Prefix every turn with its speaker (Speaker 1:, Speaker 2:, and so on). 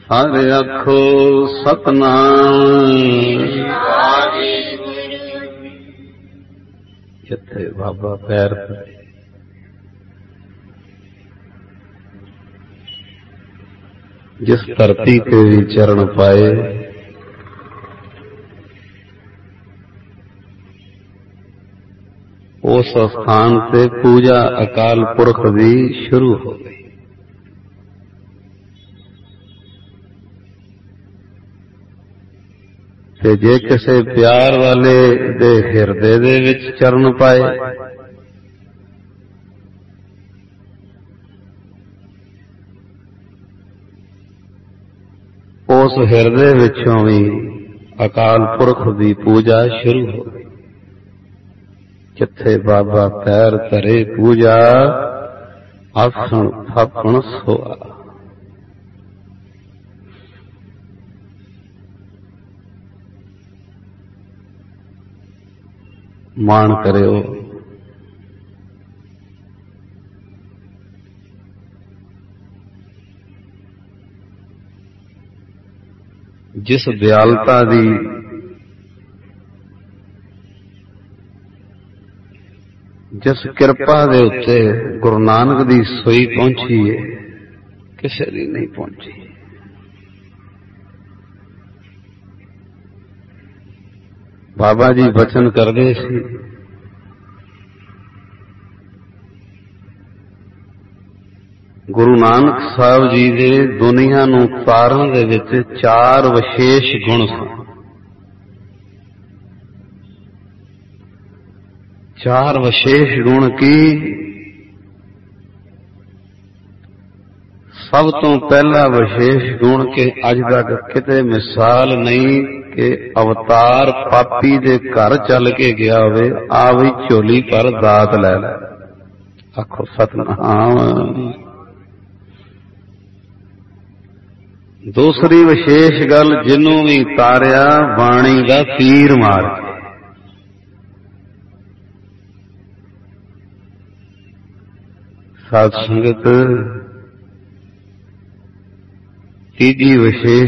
Speaker 1: हर आखो सतनाम। जिथे बाबा पैर धरे, जिस धरती के भी चरण पाए, उस स्थान से पूजा अकाल पुरख भी शुरू हो गई। ते जे किसे प्यार वाले दे हिरदे दे विच चरण पाए, उस हिरदे विचों भी अकाल पुरख की पूजा शुरू हो गई। जिथे बाबा पैर धरे पूजा, आसन थापण सोआ। मान करियो जिस दयालता दी जिस किरपा दे उत्ते गुरु नानक दी सोई पहुंची है, किसे दी नहीं पहुंची। बाबा जी बचन करदे सी, गुरु नानक साहब जी दे दुनिया नूं तारन दे विच 4 विशेष गुण सन। 4 विशेष गुण की सब तो पहला विशेष गुण के अज तक किते मिसाल नहीं कि अवतार पापी दे घर चल के गया होवे, आ भी झोली पर दात लै लै। आखो सतनाम। दूसरी विशेष गल, जिन्हों भी तारिया बाणी का तीर मार के। साध संगत तीजी विशेष